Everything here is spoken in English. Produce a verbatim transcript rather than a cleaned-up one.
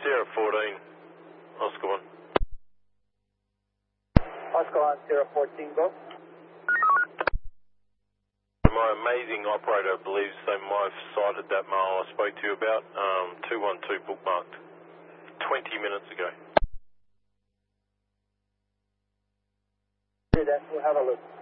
Sierra fourteen, Oscar one. Oscar one, Sierra fourteen, go. My amazing operator believes they might have sighted that male I spoke to you about, um, two one two bookmarked, twenty minutes ago. Do that, we'll have a look.